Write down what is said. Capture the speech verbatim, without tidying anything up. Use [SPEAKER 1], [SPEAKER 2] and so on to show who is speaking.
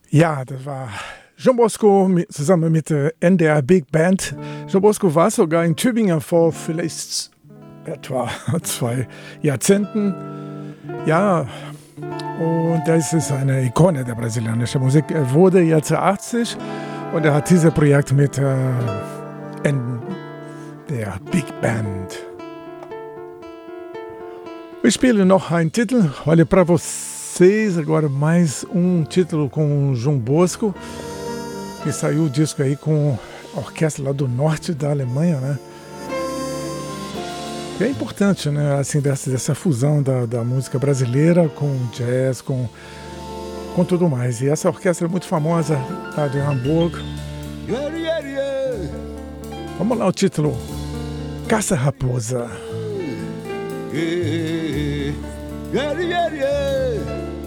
[SPEAKER 1] Ja, das war Jean Bosco mit, zusammen mit der N D R Big Band. Jean Bosco war sogar in Tübingen vor vielleicht etwa zwei Jahrzehnten. Ja, und das ist eine Ikone der brasilianischen Musik. Er wurde jetzt achtzig und er hat dieses Projekt mit äh, N der Big Band. Eu spiele noch einen Titel, olha para vocês agora mais um título com o João Bosco, que saiu o disco aí com a orquestra lá do norte da Alemanha, né? E é importante, né, assim, dessa, dessa fusão da, da música brasileira com jazz, com, com tudo mais. E essa orquestra é muito famosa, tá, de Hamburgo. Vamos lá, o título, Caça Raposa.
[SPEAKER 2] Yeah, yeah, yeah, yeah.